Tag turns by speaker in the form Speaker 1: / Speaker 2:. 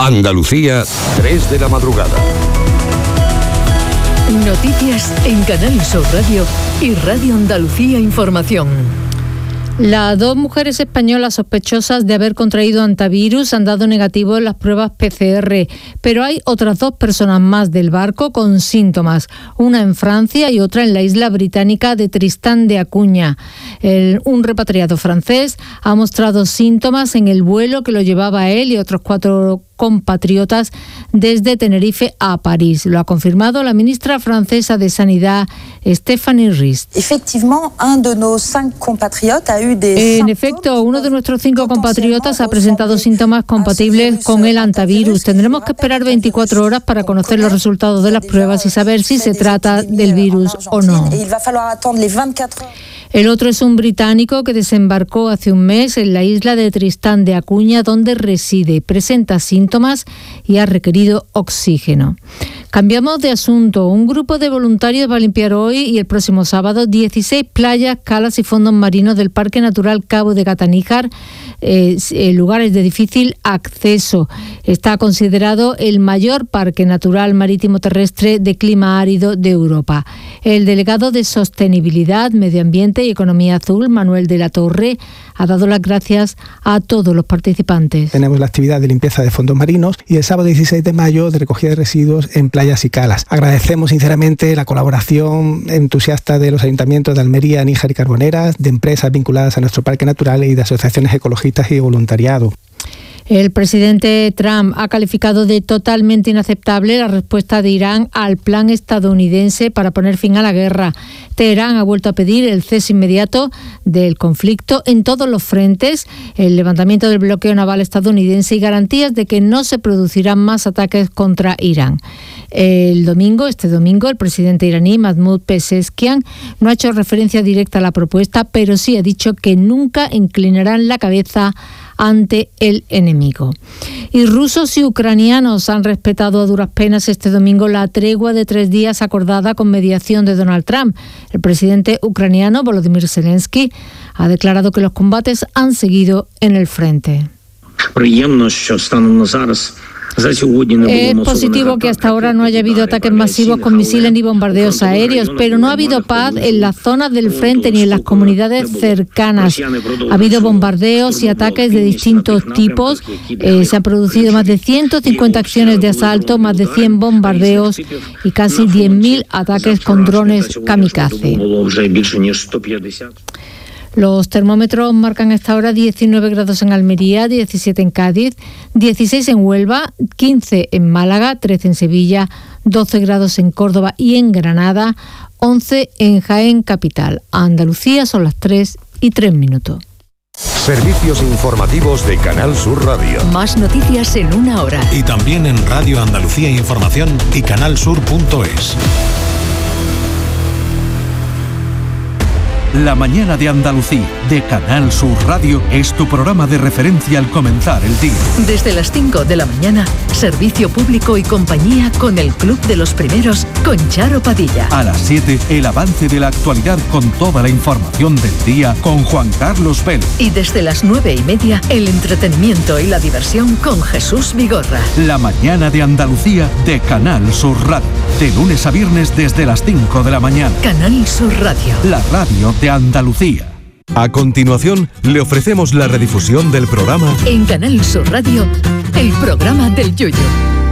Speaker 1: Andalucía, 3 de la madrugada.
Speaker 2: Noticias en Canal Sur Radio y Radio Andalucía Información.
Speaker 3: Las 2 mujeres españolas sospechosas de haber contraído hantavirus han dado negativo en las pruebas PCR, pero hay otras 2 personas más del barco con síntomas, una en Francia y otra en la isla británica de Tristán de Acuña. Un repatriado francés ha mostrado síntomas en el vuelo que lo llevaba a él y otros 4 compatriotas desde Tenerife a París. Lo ha confirmado la ministra francesa de Sanidad, Stéphanie Rist. En efecto, uno de nuestros 5 compatriotas ha presentado síntomas compatibles con el hantavirus. Tendremos que esperar 24 horas para conocer los resultados de las pruebas y saber si se trata del virus o no. El otro es un británico que desembarcó hace un mes en la isla de Tristán de Acuña, donde reside. Presenta síntomas y ha requerido oxígeno. Cambiamos de asunto. Un grupo de voluntarios va a limpiar hoy y el próximo sábado 16 playas, calas y fondos marinos del Parque Natural Cabo de Gata-Níjar, lugares de difícil acceso. Está considerado el mayor parque natural marítimo terrestre de clima árido de Europa. El delegado de Sostenibilidad, Medio Ambiente y Economía Azul, Manuel de la Torre, ha dado las gracias a todos los participantes.
Speaker 4: Tenemos la actividad de limpieza de fondos marinos y el sábado 16 de mayo de recogida de residuos en playas y calas. Agradecemos sinceramente la colaboración entusiasta de los ayuntamientos de Almería, Níjar y Carboneras, de empresas vinculadas a nuestro parque natural y de asociaciones ecologistas y voluntariado.
Speaker 3: El presidente Trump ha calificado de totalmente inaceptable la respuesta de Irán al plan estadounidense para poner fin a la guerra. Teherán ha vuelto a pedir el cese inmediato del conflicto en todos los frentes, el levantamiento del bloqueo naval estadounidense y garantías de que no se producirán más ataques contra Irán. Este domingo, el presidente iraní Mahmoud Pezeshkian no ha hecho referencia directa a la propuesta, pero sí ha dicho que nunca inclinarán la cabeza ante el enemigo. Y rusos y ucranianos han respetado a duras penas este domingo la tregua de 3 días acordada con mediación de Donald Trump. El presidente ucraniano Volodymyr Zelensky ha declarado que los combates han seguido en el frente. Es positivo que hasta ahora no haya habido ataques masivos con misiles ni bombardeos aéreos, pero no ha habido paz en las zonas del frente ni en las comunidades cercanas. Ha habido bombardeos y ataques de distintos tipos. Se han producido más de 150 acciones de asalto, más de 100 bombardeos y casi 10.000 ataques con drones kamikaze. Los termómetros marcan hasta ahora 19 grados en Almería, 17 en Cádiz, 16 en Huelva, 15 en Málaga, 13 en Sevilla, 12 grados en Córdoba y en Granada, 11 en Jaén capital. Andalucía son las 3:03.
Speaker 1: Servicios informativos de Canal Sur Radio.
Speaker 2: Más noticias en 1 hora.
Speaker 5: Y también en Radio Andalucía Información y canalsur.es. La mañana de Andalucía, de Canal Sur Radio, es tu programa de referencia al comenzar el día.
Speaker 2: Desde las 5 de la mañana, servicio público y compañía con el Club de los Primeros, con Charo Padilla.
Speaker 5: A las 7, el avance de la actualidad con toda la información del día, con Juan Carlos Vélez.
Speaker 2: Y desde las 9:30, el entretenimiento y la diversión con Jesús Vigorra.
Speaker 5: La mañana de Andalucía, de Canal Sur Radio. De lunes a viernes desde las 5 de la mañana.
Speaker 2: Canal Sur Radio.
Speaker 5: La radio de Andalucía.
Speaker 1: A continuación, le ofrecemos la redifusión del programa
Speaker 2: En Canal Sur Radio, el programa del Yoyo.